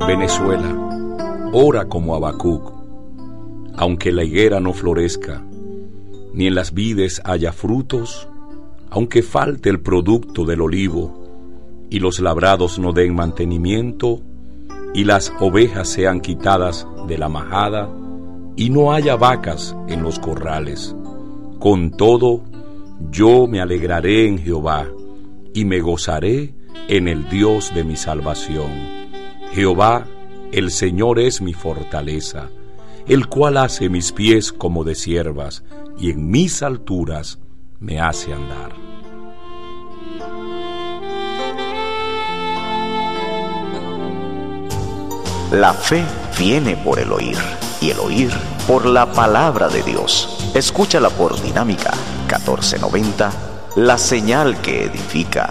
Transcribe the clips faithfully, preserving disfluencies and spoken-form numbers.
Venezuela, ora como Habacuc. Aunque la higuera no florezca, ni en las vides haya frutos, aunque falte el producto del olivo, y los labrados no den mantenimiento, y las ovejas sean quitadas de la majada, y no haya vacas en los corrales. Con todo, yo me alegraré en Jehová, y me gozaré en el Dios de mi salvación. Jehová, el Señor es mi fortaleza, el cual hace mis pies como de ciervas, y en mis alturas me hace andar. La fe viene por el oír, y el oír por la palabra de Dios. Escúchala por Dinámica catorce noventa, la señal que edifica.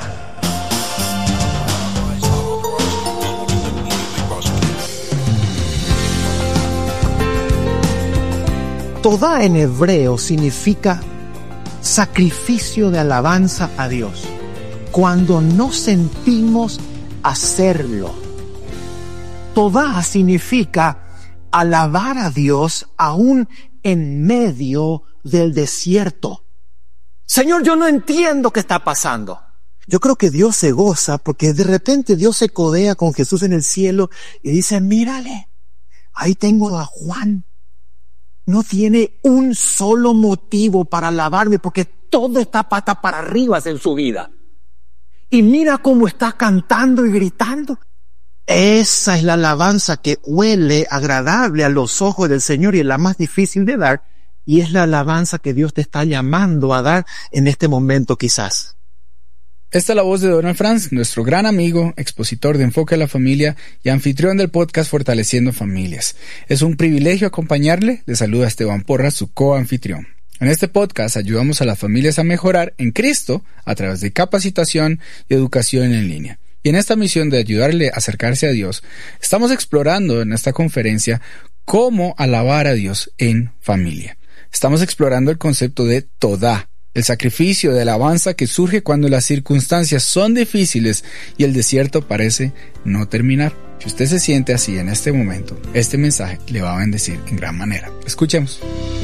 Todá en hebreo significa sacrificio de alabanza a Dios, cuando no sentimos hacerlo. Todá significa alabar a Dios aún en medio del desierto. Señor, yo no entiendo qué está pasando. Yo creo que Dios se goza porque de repente Dios se codea con Jesús en el cielo y dice, mírale, ahí tengo a Juan. No tiene un solo motivo para alabarme porque todo está pata para arriba en su vida. Y mira cómo está cantando y gritando. Esa es la alabanza que huele agradable a los ojos del Señor y es la más difícil de dar. Y es la alabanza que Dios te está llamando a dar en este momento quizás. Esta es la voz de Donald Franz, nuestro gran amigo, expositor de Enfoque a la Familia y anfitrión del podcast Fortaleciendo Familias. Es un privilegio acompañarle. Le saluda Esteban Porras, su coanfitrión. En este podcast ayudamos a las familias a mejorar en Cristo a través de capacitación y educación en línea. Y en esta misión de ayudarle a acercarse a Dios, estamos explorando en esta conferencia cómo alabar a Dios en familia. Estamos explorando el concepto de Todá, el sacrificio de alabanza que surge cuando las circunstancias son difíciles y el desierto parece no terminar. Si usted se siente así en este momento, este mensaje le va a bendecir en gran manera. Escuchemos.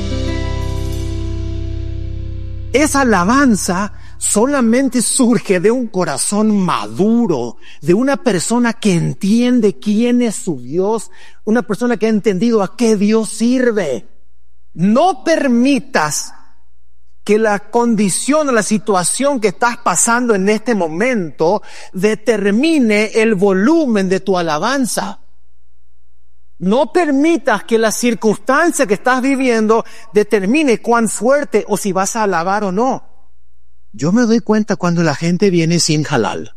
Esa alabanza solamente surge de un corazón maduro, de una persona que entiende quién es su Dios, una persona que ha entendido a qué Dios sirve. No permitas que la condición o la situación que estás pasando en este momento determine el volumen de tu alabanza. No permitas que la circunstancia que estás viviendo determine cuán fuerte o si vas a alabar o no. Yo me doy cuenta cuando la gente viene sin halal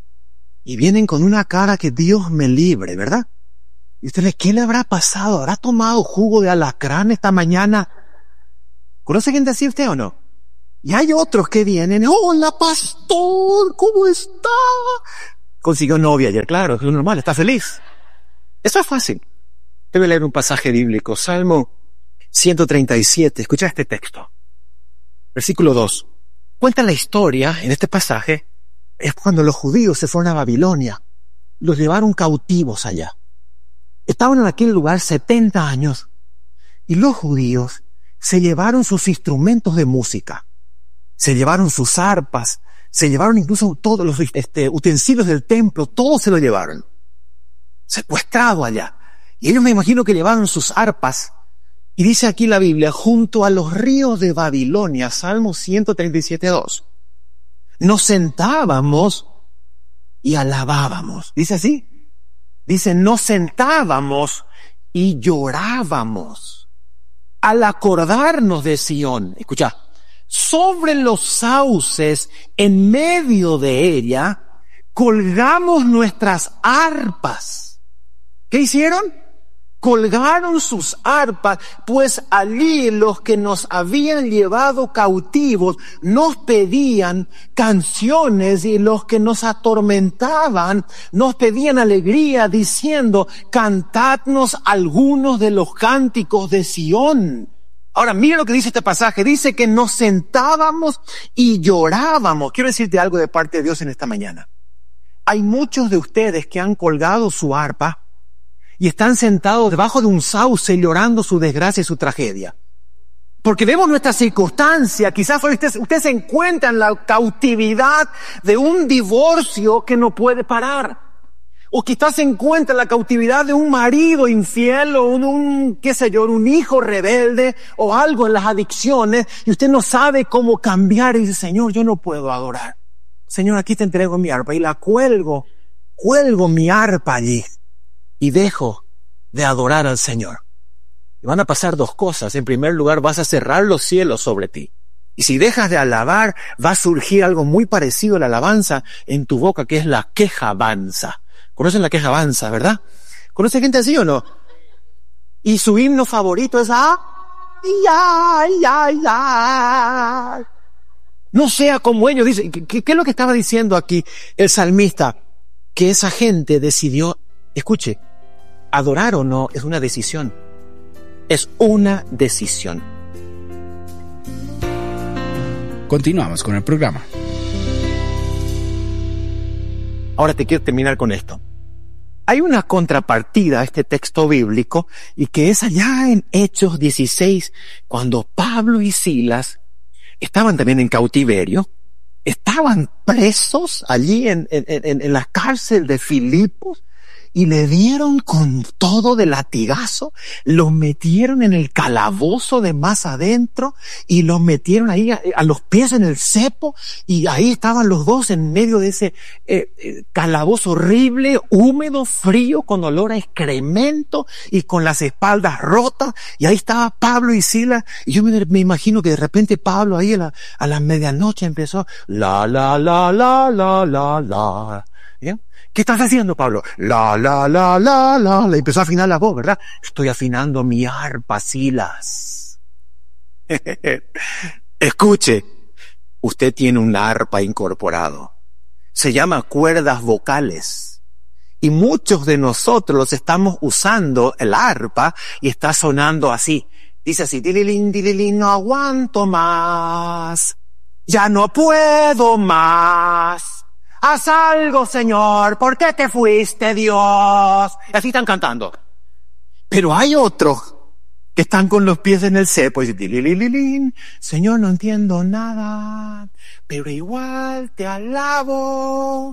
y vienen con una cara que Dios me libre, ¿verdad? Y ustedes, ¿qué le habrá pasado? ¿Habrá tomado jugo de alacrán esta mañana? ¿Conoce gente así usted o no? Y hay otros que vienen, hola pastor, ¿cómo está? Consiguió novia ayer, claro, es normal, está feliz. Eso es fácil. Te voy a leer un pasaje bíblico, Salmo ciento treinta y siete, escucha este texto. Versículo dos. Cuenta la historia, en este pasaje, es cuando los judíos se fueron a Babilonia, los llevaron cautivos allá. Estaban en aquel lugar setenta años, y los judíos se llevaron sus instrumentos de música, se llevaron sus arpas, se llevaron incluso todos los este, utensilios del templo, todo se lo llevaron, secuestrado allá. Y ellos me imagino que llevaron sus arpas, y dice aquí la Biblia, junto a los ríos de Babilonia, Salmo ciento treinta y siete, dos, nos sentábamos y alabábamos. ¿Dice así? Dice, nos sentábamos y llorábamos al acordarnos de Sión. Escucha, sobre los sauces, en medio de ella, colgamos nuestras arpas. ¿Qué hicieron? Colgaron sus arpas, pues allí los que nos habían llevado cautivos nos pedían canciones y los que nos atormentaban nos pedían alegría diciendo, cantadnos algunos de los cánticos de Sión. Ahora mira lo que dice este pasaje, dice que nos sentábamos y llorábamos. Quiero decirte algo de parte de Dios en esta mañana. Hay muchos de ustedes que han colgado su arpa y están sentados debajo de un sauce llorando su desgracia y su tragedia. Porque vemos nuestra circunstancia, quizás hoy usted, usted se encuentra en la cautividad de un divorcio que no puede parar. O quizás se encuentra en la cautividad de un marido infiel o un, un, qué sé yo, un hijo rebelde o algo en las adicciones y usted no sabe cómo cambiar y dice, Señor, yo no puedo adorar. Señor, aquí te entrego mi arpa y la cuelgo, cuelgo mi arpa allí y dejo de adorar al Señor. Y van a pasar dos cosas. En primer lugar, vas a cerrar los cielos sobre ti. Y si dejas de alabar, va a surgir algo muy parecido a la alabanza en tu boca, que es la quejabanza. ¿Conocen la quejabanza, verdad? ¿Conocen gente así o no? Y su himno favorito es ah, ya, ya, ya. No sea como ellos. Dice, ¿qué, qué es lo que estaba diciendo aquí el salmista? Que esa gente decidió, escuche, adorar o no es una decisión. Es una decisión. Continuamos con el programa. Ahora te quiero terminar con esto. Hay una contrapartida a este texto bíblico y que es allá en Hechos dieciséis, cuando Pablo y Silas estaban también en cautiverio, estaban presos allí en, en, en, en la cárcel de Filipos y le dieron con todo de latigazo, los metieron en el calabozo de más adentro y los metieron ahí a, a los pies en el cepo y ahí estaban los dos en medio de ese eh, eh, calabozo horrible, húmedo, frío, con olor a excremento y con las espaldas rotas y ahí estaba Pablo y Silas y yo me, me imagino que de repente Pablo ahí a la, a la medianoche empezó la la la la la la la ¿bien? ¿Qué estás haciendo, Pablo? La, la, la, la, la. Le empezó a afinar la voz, ¿verdad? Estoy afinando mi arpa, Silas. Escuche, usted tiene un arpa incorporado. Se llama cuerdas vocales. Y muchos de nosotros estamos usando el arpa y está sonando así. Dice así, dililín, dililín, no aguanto más. Ya no puedo más. Haz algo, Señor. ¿Por qué te fuiste, Dios? Y así están cantando. Pero hay otros que están con los pies en el cepo y dicen, Señor, no entiendo nada, pero igual te alabo.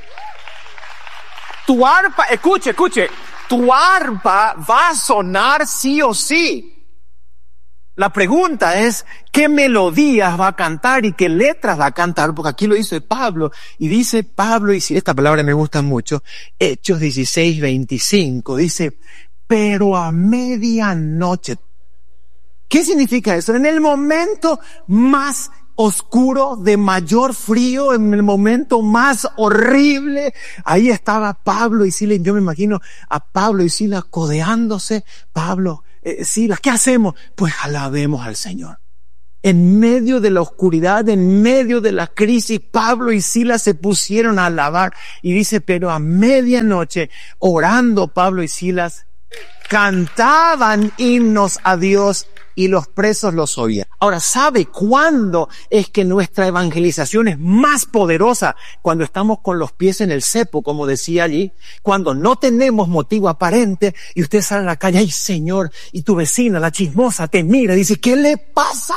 Tu arpa, escuche, escuche, tu arpa va a sonar sí o sí. La pregunta es, ¿qué melodías va a cantar y qué letras va a cantar? Porque aquí lo dice Pablo, y dice Pablo, y si esta palabra me gusta mucho, Hechos dieciséis, veinticinco, dice, pero a medianoche. ¿Qué significa eso? En el momento más oscuro, de mayor frío, en el momento más horrible, ahí estaba Pablo y Silas, yo me imagino a Pablo y Silas codeándose, Pablo, Eh, Silas, ¿qué hacemos? Pues alabemos al Señor. En medio de la oscuridad, en medio de la crisis, Pablo y Silas se pusieron a alabar. Y dice, pero a medianoche, orando Pablo y Silas, cantaban himnos a Dios y los presos los oían. Ahora, ¿sabe cuándo es que nuestra evangelización es más poderosa? Cuando estamos con los pies en el cepo, como decía allí, cuando no tenemos motivo aparente y usted sale a la calle, ¡ay, Señor! Y tu vecina, la chismosa, te mira y dice, ¿qué le pasa?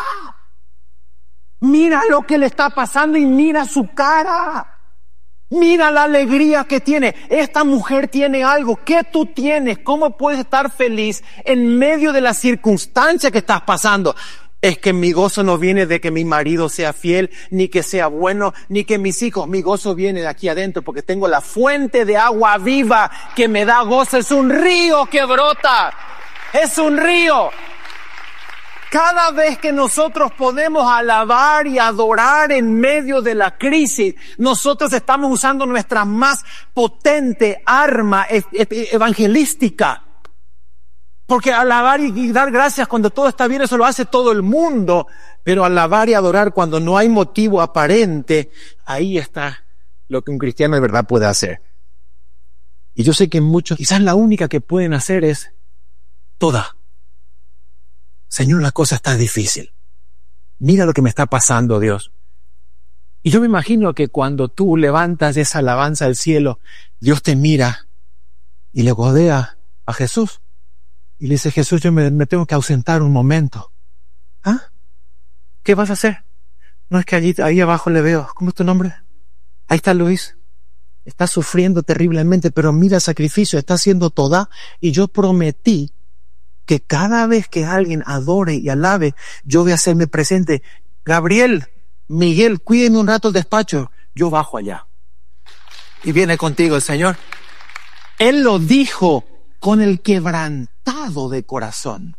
Mira lo que le está pasando y mira su cara. Mira la alegría que tiene. Esta mujer tiene algo. ¿Qué tú tienes? ¿Cómo puedes estar feliz en medio de la circunstancia que estás pasando? Es que mi gozo no viene de que mi marido sea fiel, ni que sea bueno, ni que mis hijos. Mi gozo viene de aquí adentro porque tengo la fuente de agua viva que me da gozo. Es un río que brota. Es un río. Cada vez que nosotros podemos alabar y adorar en medio de la crisis, nosotros estamos usando nuestra más potente arma evangelística. Porque alabar y dar gracias cuando todo está bien, eso lo hace todo el mundo. Pero alabar y adorar cuando no hay motivo aparente, ahí está lo que un cristiano de verdad puede hacer. Y yo sé que muchos, quizás la única que pueden hacer es toda. Señor, la cosa está difícil. Mira lo que me está pasando, Dios. Y yo me imagino que cuando tú levantas esa alabanza al cielo, Dios te mira y le godea a Jesús. Y le dice, Jesús, yo me, me tengo que ausentar un momento. ¿Ah? ¿Qué vas a hacer? No, es que allí, ahí abajo le veo. ¿Cómo es tu nombre? Ahí está Luis. Está sufriendo terriblemente, pero mira el sacrificio, está haciendo toda. Y yo prometí que cada vez que alguien adore y alabe, yo voy a hacerme presente. Gabriel, Miguel, cuídenme un rato el despacho. Yo bajo allá. Y viene contigo el Señor. Él lo dijo con el quebrantado de corazón.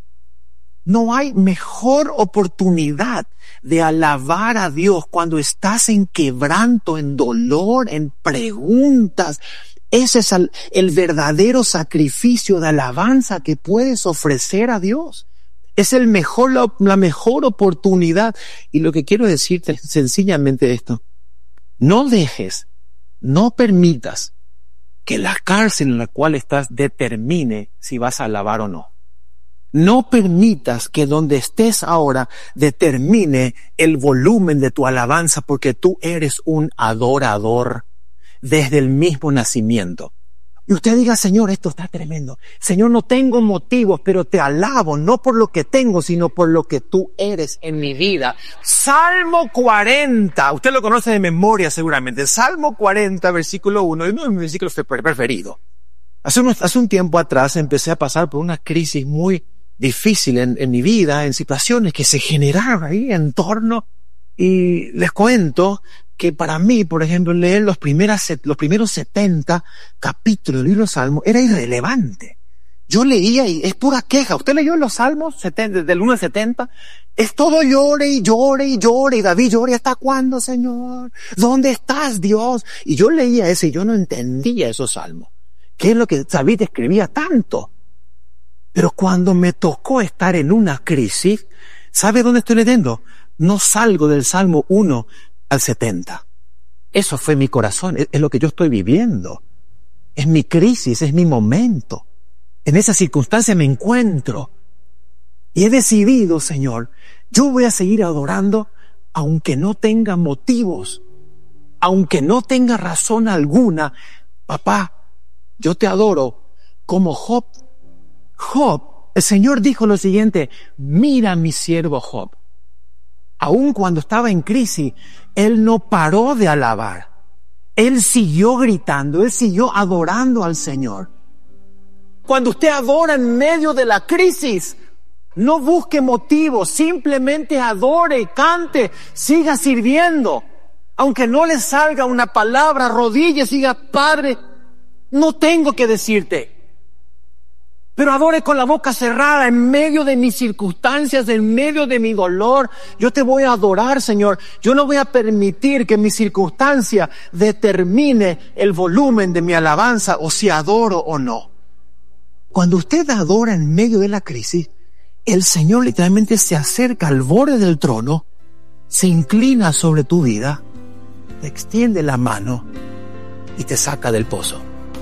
No hay mejor oportunidad de alabar a Dios cuando estás en quebranto, en dolor, en preguntas. Ese es el, el verdadero sacrificio de alabanza que puedes ofrecer a Dios. Es el mejor, la, la mejor oportunidad. Y lo que quiero decirte es sencillamente esto. No dejes, no permitas que la cárcel en la cual estás determine si vas a alabar o no. No permitas que donde estés ahora determine el volumen de tu alabanza, porque tú eres un adorador desde el mismo nacimiento. Y usted diga, Señor, esto está tremendo. Señor, no tengo motivos, pero te alabo, no por lo que tengo, sino por lo que tú eres en mi vida. Salmo cuarenta, usted lo conoce de memoria seguramente. Salmo cuarenta, versículo uno, es uno de mis versículos preferidos. Hace, unos, hace un tiempo atrás empecé a pasar por una crisis muy difícil en, en mi vida, en situaciones que se generaron ahí en torno. Y les cuento que para mí, por ejemplo, leer los, primeras, los primeros setenta capítulos del libro de Salmos era irrelevante. Yo leía y es pura queja. ¿Usted leyó los Salmos setenta, del uno al setenta? Es todo llore y llore y llore. Y David llore, ¿hasta cuándo, Señor? ¿Dónde estás, Dios? Y yo leía ese y yo no entendía esos Salmos. ¿Qué es lo que David escribía tanto? Pero cuando me tocó estar en una crisis, ¿sabe dónde estoy leyendo? No salgo del Salmo uno al setenta. Eso fue mi corazón, es, es lo que yo estoy viviendo. Es mi crisis, es mi momento. En esa circunstancia me encuentro. Y he decidido, Señor, yo voy a seguir adorando aunque no tenga motivos, aunque no tenga razón alguna. Papá, yo te adoro como Job. Job, el Señor dijo lo siguiente, mira mi siervo Job. Aun cuando estaba en crisis, él no paró de alabar. Él siguió gritando, él siguió adorando al Señor. Cuando usted adora en medio de la crisis, no busque motivos, simplemente adore, cante, siga sirviendo. Aunque no le salga una palabra, arrodille, diga, Padre, no tengo que decirte. Pero adore con la boca cerrada, en medio de mis circunstancias, en medio de mi dolor. Yo te voy a adorar, Señor. Yo no voy a permitir que mi circunstancia determine el volumen de mi alabanza o si adoro o no. Cuando usted adora en medio de la crisis, el Señor literalmente se acerca al borde del trono, se inclina sobre tu vida, te extiende la mano y te saca del pozo.